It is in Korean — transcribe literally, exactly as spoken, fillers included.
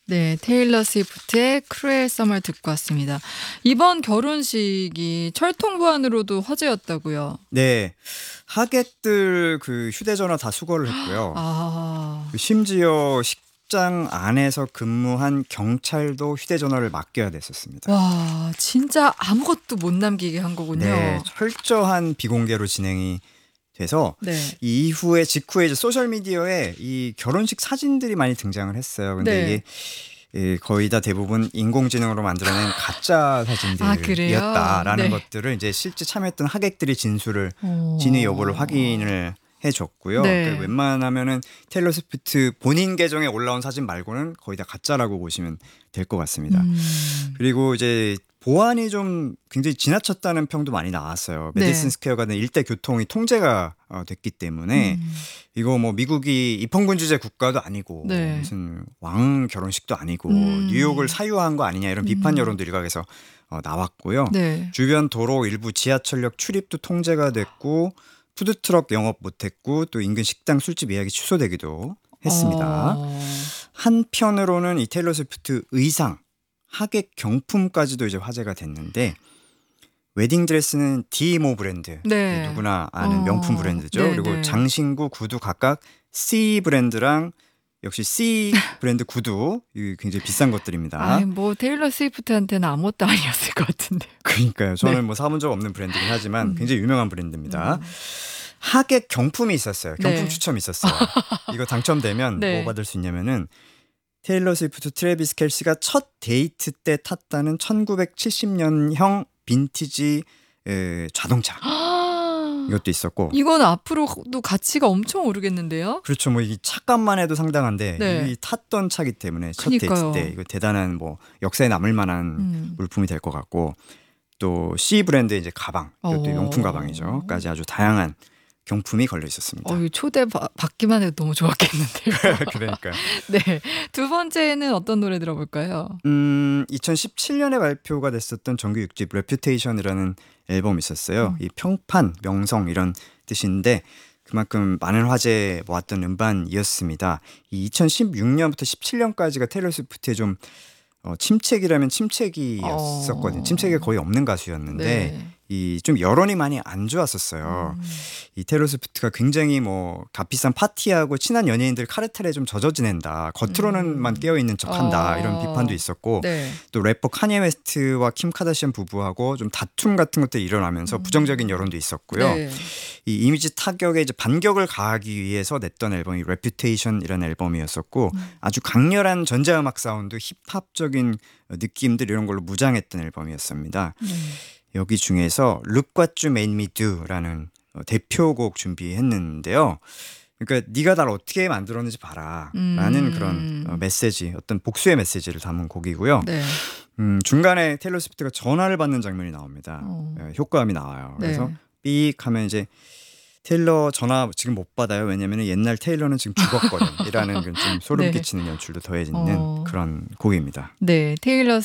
네, 테일러 스위프트의 크루엘 서머 듣고 왔습니다. 이번 결혼식이 철통부안으로도 화제였다고요. 네, 하객들 그 휴대전화 다 수거를 했고요. 아, 그 심지어 식장 안에서 근무한 경찰도 휴대전화를 맡겨야 됐었습니다. 와, 진짜 아무것도 못 남기게 한 거군요. 네, 철저한 비공개로 진행이 돼서 네. 이 이후에 직후에 이제 소셜 미디어에 이 결혼식 사진들이 많이 등장을 했어요. 근데 네. 이게 예, 거의 다 대부분 인공지능으로 만들어낸 가짜 아, 그래요? 사진들이었다라는 네. 것들을 이제 실제 참여했던 하객들이 진술을 어. 진위 여부를 확인을 해줬고요. 네. 그러니까 웬만하면은 테일러 스위프트 본인 계정에 올라온 사진 말고는 거의 다 가짜라고 보시면 될 것 같습니다. 음. 그리고 이제 보안이 좀 굉장히 지나쳤다는 평도 많이 나왔어요. 네. 메디슨 스퀘어 가든 일대 교통이 통제가 어, 됐기 때문에 음. 이거 뭐 미국이 입헌군주제 국가도 아니고 네. 무슨 왕 결혼식도 아니고 음. 뉴욕을 사유화한 거 아니냐 이런 비판 음. 여론도 일각에서 어, 나왔고요. 네. 주변 도로 일부 지하철역 출입도 통제가 됐고 푸드트럭 영업 못했고 또 인근 식당 술집 예약이 취소되기도 했습니다. 어. 한편으로는 이 테일러 스위프트 의상 하객 경품까지도 이제 화제가 됐는데 웨딩 드레스는 디모 브랜드 네. 누구나 아는 어. 명품 브랜드죠. 네, 그리고 네. 장신구 구두 각각 C 브랜드랑 역시 C 브랜드 구두 이 굉장히 비싼 것들입니다. 아이, 뭐 테일러 스위프트한테는 아무것도 아니었을 것 같은데. 그러니까요. 저는 네. 뭐 사본 적 없는 브랜드긴 하지만 음. 굉장히 유명한 브랜드입니다. 음. 하객 경품이 있었어요. 경품 네. 추첨이 있었어요. 이거 당첨되면 네. 뭐 받을 수 있냐면은 테일러 스위프트 트래비스 켈시가 첫 데이트 때 탔다는 천구백칠십 년형 빈티지 에, 자동차 이것도 있었고 이건 앞으로도 가치가 엄청 오르겠는데요? 그렇죠. 뭐 이 차값만 해도 상당한데 네. 이 탔던 차기 때문에 첫 그러니까요. 데이트 때 이거 대단한 뭐 역사에 남을 만한 음. 물품이 될 것 같고 또 C 브랜드의 이제 가방 이것도 어. 용품 가방이죠.까지 아주 다양한 경품이 걸려 있었습니다. 어, 이 초대 바, 받기만 해도 너무 좋았겠는데요. 그러니까요. 네. 두 번째는 어떤 노래 들어볼까요? 음, 이천십칠 년에 발표가 됐었던 정규 육 집 레퓨테이션이라는 앨범이 있었어요. 음. 이 평판, 명성 이런 뜻인데 그만큼 많은 화제 모았던 음반이었습니다. 이 이천십육 년부터 십칠 년까지가 테일러 스위프트의 좀 어, 침체기라면 침체기였었거든요. 어. 침체기가 거의 없는 가수였는데 네. 이 좀 여론이 많이 안 좋았었어요. 음. 이 테일러 스위프트가 굉장히 뭐 값비싼 파티하고 친한 연예인들 카르텔에 좀 젖어 지낸다. 겉으로는만 음. 깨어 있는 척한다. 어. 이런 비판도 있었고 네. 또 래퍼 카니에 웨스트와 킴 카다시안 부부하고 좀 다툼 같은 것들이 일어나면서 음. 부정적인 여론도 있었고요. 네. 이 이미지 타격에 이제 반격을 가하기 위해서 냈던 앨범이 레퓨테이션이라는 앨범이었었고 음. 아주 강렬한 전자음악 사운드, 힙합적인 느낌들 이런 걸로 무장했던 앨범이었습니다. 네. 여기 중에서 Look What You Made Me Do라는 대표곡 준비했는데요. 그러니까 네가 날 어떻게 만들었는지 봐라 라는 음. 그런 어, 메시지, 어떤 복수의 메시지를 담은 곡이고요. 네. 음, 중간에 테일러 스위프트가 전화를 받는 장면이 나옵니다. 어. 예, 효과음이 나와요. 그래서 네. 삑 하면 이제 테일러 전화 지금 못 받아요. 왜냐면 옛날 테일러는 지금 죽었거든 이라는 좀 소름 네. 끼치는 연출도 더해지는 어. 그런 곡입니다. 네. 테일러